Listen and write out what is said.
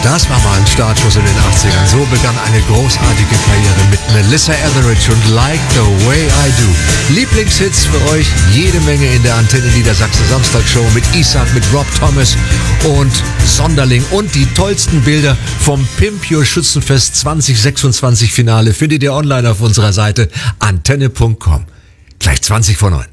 Das war mal ein Startschuss in den 80ern. So begann eine großartige Karriere mit Melissa Etheridge und Like the Way I Do. Lieblingshits für euch, jede Menge in der Antenne Niedersachsen Samstagshow mit Isaac, mit Rob Thomas und Sonderling. Und die tollsten Bilder vom Pimp Your Schützenfest 2026 Finale findet ihr online auf unserer Seite antenne.com. Gleich 20 vor 9.